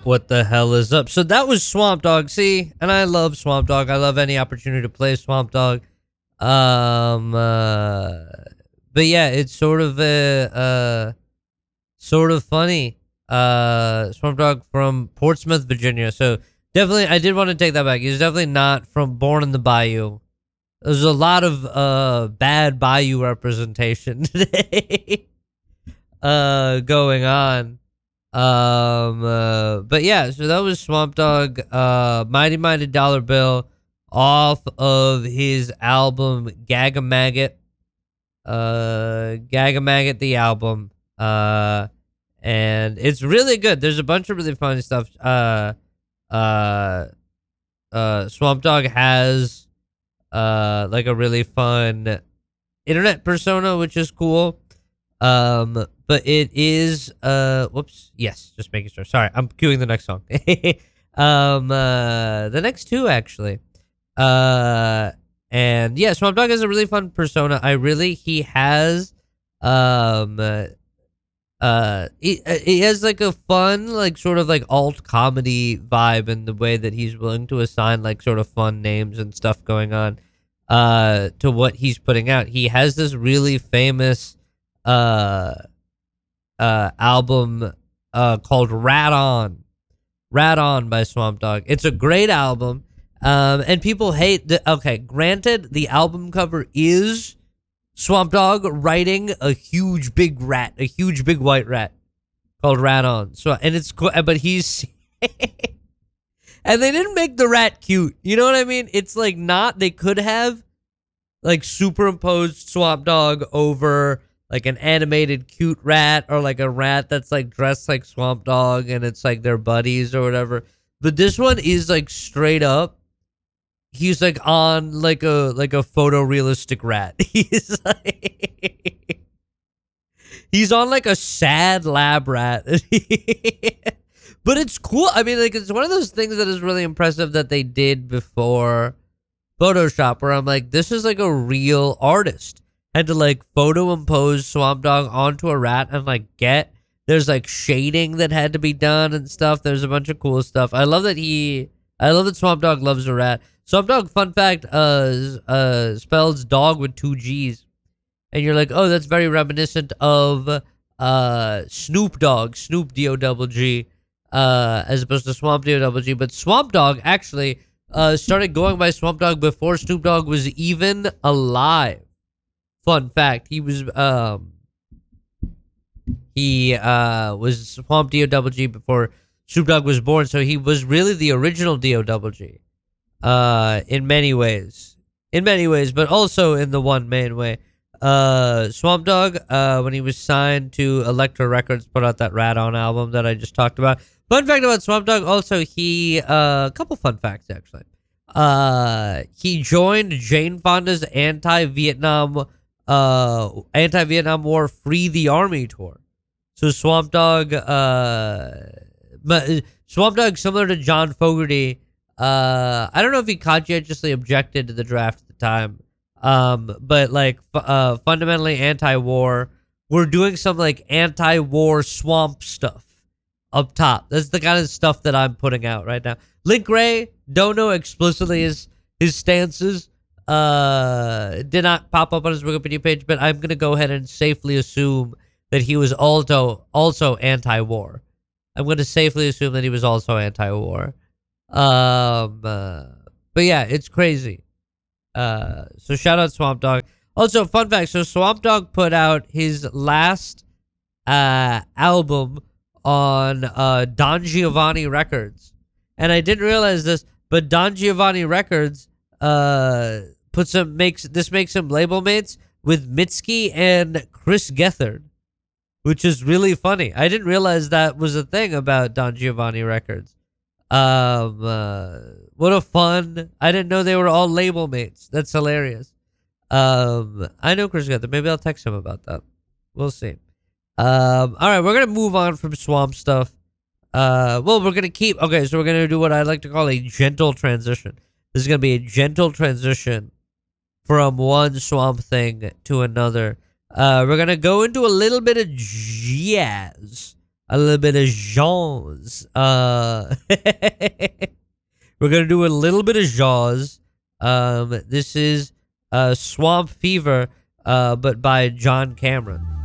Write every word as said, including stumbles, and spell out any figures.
What the hell is up? So that was Swamp Dogg. See, and I love Swamp Dogg. I love any opportunity to play Swamp Dogg. Um, uh, but yeah, it's sort of a, uh, sort of funny. Uh, Swamp Dogg from Portsmouth, Virginia. So definitely, I did want to take that back. He's definitely not from Born in the Bayou. There's a lot of uh bad Bayou representation today, uh, going on. Um, uh, but yeah, so that was Swamp Dogg, uh, Mighty Mighty Dollar Bill, off of his album Gag a Maggot, uh, Gag a Maggot, the album, uh, and it's really good. There's a bunch of really funny stuff. Uh, uh, uh, Swamp Dogg has, uh, like a really fun internet persona, which is cool. Um, but it is, uh, whoops, yes, just making sure. Sorry, I'm queuing the next song. um, uh, the next two, actually. Uh, and yeah, Swamp Dogg has a really fun persona. I really, he has, um, uh, uh, he, uh, he has like a fun, like sort of like alt comedy vibe in the way that he's willing to assign like sort of fun names and stuff going on, uh, to what he's putting out. He has this really famous, uh, uh, album, uh, called Rat On, Rat On by Swamp Dogg. It's a great album. Um, and people hate the, okay, granted, the album cover is Swamp Dogg riding a huge big rat, a huge big white rat called Rat On. So, and it's cool, but he's, and they didn't make the rat cute. You know what I mean? It's like not, they could have like superimposed Swamp Dogg over like an animated cute rat, or like a rat that's like dressed like Swamp Dogg and it's like their buddies or whatever. But this one is like straight up. He's like on like a like a photorealistic rat. He's like he's on like a sad lab rat. But it's cool. I mean, like it's one of those things that is really impressive that they did before Photoshop, where I'm like, this is like a real artist. Had to like photo impose Swamp Dogg onto a rat and like get, there's like shading that had to be done and stuff. There's a bunch of cool stuff. I love that he, I love that Swamp Dogg loves a rat. Swamp Dogg, fun fact, uh, uh, spells dog with two G's. And you're like, oh, that's very reminiscent of uh, Snoop Dogg, Snoop D O double G, uh, as opposed to Swamp D O double G. But Swamp Dogg actually uh, started going by Swamp Dogg before Snoop Dogg was even alive. Fun fact, he was um he uh was Swamp D O double G before Snoop Dogg was born, so he was really the original D O double G. Uh in many ways. In many ways, but also in the one main way. Uh Swamp Dogg, uh when he was signed to Elektra Records, put out that Rat On album that I just talked about. Fun fact about Swamp Dogg, also he uh a couple fun facts actually. Uh he joined Jane Fonda's anti-Vietnam uh anti-Vietnam War Free the Army tour. So Swamp Dogg uh Swamp Dogg, similar to John Fogerty, uh I don't know if he conscientiously objected to the draft at the time, um but like uh fundamentally anti-war. We're doing some like anti-war swamp stuff up top. That's the kind of stuff that I'm putting out right now. Link Ray, don't know explicitly his his stances. Uh, did not pop up on his Wikipedia page, but I'm gonna go ahead and safely assume that he was also also anti-war. I'm gonna safely assume that he was also anti-war. Um, uh, but yeah, it's crazy. Uh, so shout out Swamp Dogg. Also, fun fact: so Swamp Dogg put out his last uh album on uh Don Giovanni Records, and I didn't realize this, but Don Giovanni Records uh. Puts him makes this makes him label mates with Mitski and Chris Gethard, which is really funny. I didn't realize that was a thing about Don Giovanni Records. Um, uh, what a fun! I didn't know they were all label mates. That's hilarious. Um, I know Chris Gethard. Maybe I'll text him about that. We'll see. Um, all right, we're gonna move on from Swamp stuff. Uh, well, we're gonna keep. Okay, so we're gonna do what I like to call a gentle transition. This is gonna be a gentle transition from one Swamp thing to another. Uh, we're gonna go into a little bit of jazz. a little bit of Jaws. Uh, we're gonna do a little bit of Jaws. Um, this is uh, Swamp Fever, uh, but by John Cameron.